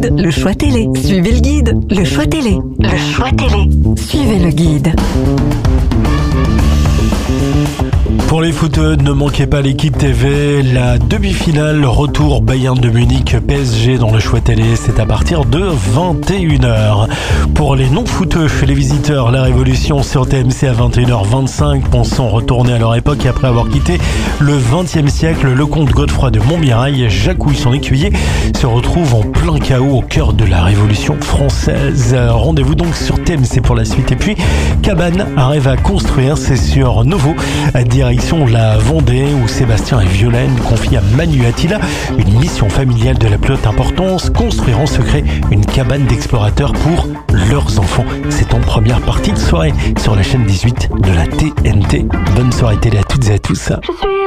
guide, le choix télé. Suivez le guide, le choix télé. Le choix télé. Suivez le guide. Pour les footeux, ne manquez pas l'équipe TV, la demi-finale, retour Bayern de Munich PSG dans le choix télé, c'est à partir de 21h. Pour les non-footeux, les visiteurs, la Révolution sur TMC à 21h25, pensant retourner à leur époque après avoir quitté le 20e siècle, le comte Godefroy de Montmirail, Jacouille, son écuyer, se retrouve en plein chaos au cœur de la Révolution française. Rendez-vous donc sur TMC pour la suite. Et puis, Cabane arrive à construire, c'est sur Novo, direction la Vendée, où Sébastien et Violaine confient à Manu Attila une mission familiale de la plus haute importance, construire en secret une cabane d'explorateurs pour leurs enfants. C'est en première partie de soirée sur la chaîne 18 de la TNT. Bonne soirée télé à toutes et à tous.